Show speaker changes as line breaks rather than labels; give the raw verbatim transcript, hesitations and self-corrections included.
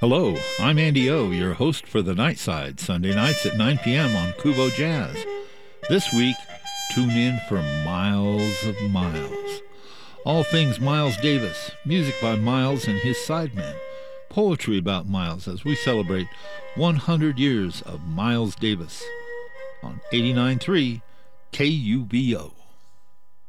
Hello, I'm Andy O, your host for The Nightside, Sunday nights at nine p.m. on Kubo Jazz. This week, tune in for Miles of Miles. All things Miles Davis, music by Miles and his sidemen, poetry about Miles as we celebrate one hundred years of Miles Davis on eighty-nine point three K U B O.